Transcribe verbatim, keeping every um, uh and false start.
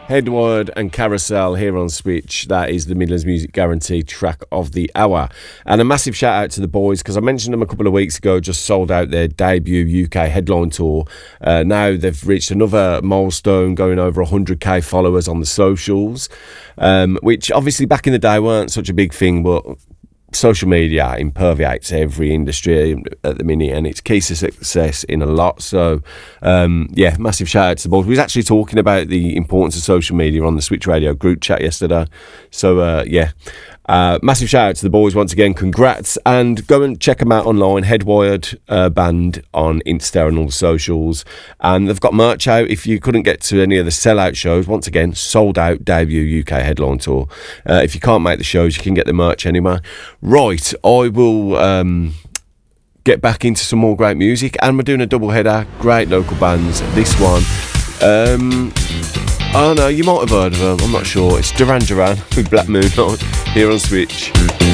Headwired and Carousel here on Switch. That is the Midlands Music Guarantee track of the hour. And a massive shout out to the boys, because I mentioned them a couple of weeks ago, just sold out their debut U K headline tour. Uh, now they've reached another milestone, going over one hundred k followers on the socials, um, which obviously back in the day weren't such a big thing, but social media impermeates every industry at the minute, and it's key to success in a lot. So um, yeah, massive shout out to the boys. We was actually talking about the importance of social media on the Switch Radio group chat yesterday. So uh, yeah, uh, massive shout out to the boys once again. Congrats, and go and check them out online. Headwired uh, band on Insta and all the socials, and they've got merch out. If you couldn't get to any of the sellout shows, once again, sold out debut U K headline tour. Uh, if you can't make the shows, you can get the merch anyway. Right, I will um, get back into some more great music, and we're doing a double header. Great local bands. This one, um, oh no, you might have heard of them, I'm not sure. It's Duran Duran with Black Moonlight here on Switch.